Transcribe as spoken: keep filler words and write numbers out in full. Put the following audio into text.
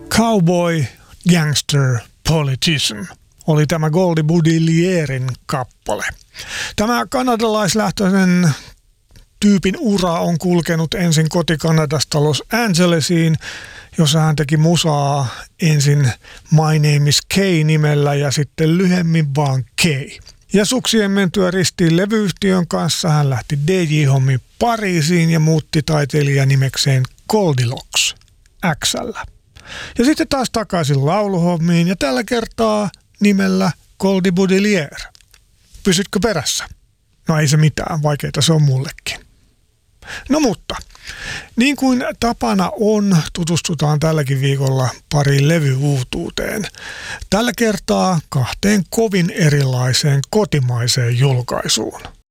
Cowboy, Gangster, Politician oli tämä Goldie Boudillierin kappale. Tämä kanadalaislähtöisen tyypin ura on kulkenut ensin koti-Kanadasta Los Angelesiin, jossa hän teki musaa ensin My Name is Kay-nimellä ja sitten lyhemmin vaan Kay. Ja suksien mentyä ristiin levyyhtiön kanssa hän lähti D J-hommiin Pariisiin ja muutti taiteilijan nimekseen Goldilocks X:llä. Ja sitten taas takaisin lauluhommiin ja tällä kertaa nimellä Goldie Boudillier. Pysytkö perässä? No ei se mitään, vaikeita se on mullekin. No mutta, niin kuin tapana on, tutustutaan tälläkin viikolla pariin levyuutuuteen. Tällä kertaa kahteen kovin erilaiseen kotimaiseen julkaisuun.